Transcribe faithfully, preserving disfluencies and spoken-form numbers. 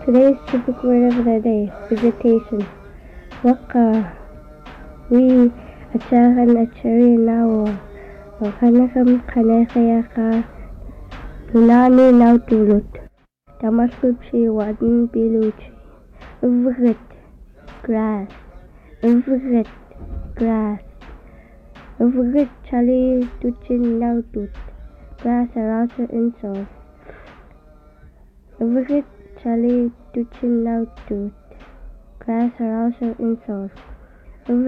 Today's topic word of the day, vegetation. Waka, we acharan achari nawo. Wakanakam kanakayaka nunani nautulut. Tamasupshi wadin biluchi. Uvrit, grass. Uvrit, grass. Uvrit chali tuchin nautut. Grass are also insoles. Uvrit chali tuchin nautut. Grass are also insoles.